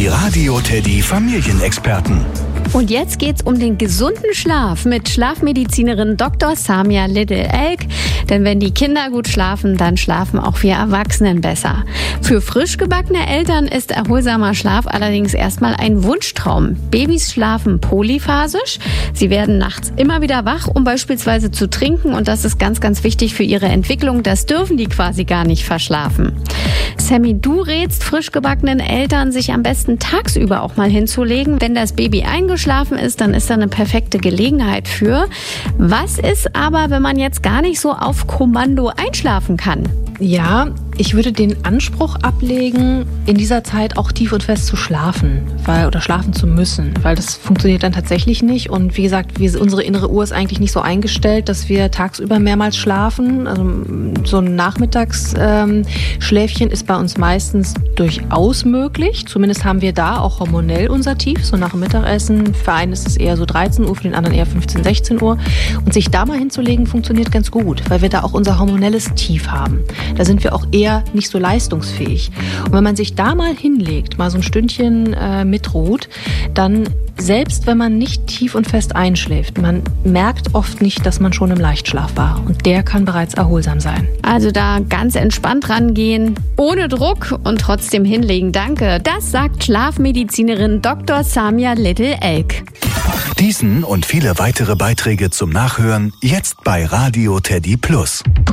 Die Radio Teddy Familienexperten. Und jetzt geht's um den gesunden Schlaf mit Schlafmedizinerin Dr. Samia Little-Elk. Denn wenn die Kinder gut schlafen, dann schlafen auch wir Erwachsenen besser. Für frisch gebackene Eltern ist erholsamer Schlaf allerdings erstmal ein Wunschtraum. Babys schlafen polyphasisch. Sie werden nachts immer wieder wach, um beispielsweise zu trinken. Und das ist ganz, ganz wichtig für ihre Entwicklung. Das dürfen die quasi gar nicht verschlafen. Sammy, du rätst frisch gebackenen Eltern, sich am besten tagsüber auch mal hinzulegen. Wenn das Baby eingeschlafen ist, dann ist da eine perfekte Gelegenheit für. Was ist aber, wenn man jetzt gar nicht so auf Kommando einschlafen kann? Ja, ich würde den Anspruch ablegen, in dieser Zeit auch tief und fest zu schlafen oder schlafen zu müssen, weil das funktioniert dann tatsächlich nicht. Und wie gesagt, unsere innere Uhr ist eigentlich nicht so eingestellt, dass wir tagsüber mehrmals schlafen. Also so ein Nachmittagsschläfchen ist bei uns meistens durchaus möglich. Zumindest haben wir da auch hormonell unser Tief, so nach dem Mittagessen. Für einen ist es eher so 13 Uhr, für den anderen eher 15, 16 Uhr. Und sich da mal hinzulegen, funktioniert ganz gut, weil wir da auch unser hormonelles Tief haben. Da sind wir auch eher nicht so leistungsfähig. Und wenn man sich da mal hinlegt, mal so ein Stündchen mitruht, dann, selbst wenn man nicht tief und fest einschläft, man merkt oft nicht, dass man schon im Leichtschlaf war. Und der kann bereits erholsam sein. Also da ganz entspannt rangehen, ohne Druck und trotzdem hinlegen. Danke. Das sagt Schlafmedizinerin Dr. Samia Little-Elk. Diesen und viele weitere Beiträge zum Nachhören jetzt bei Radio Teddy Plus.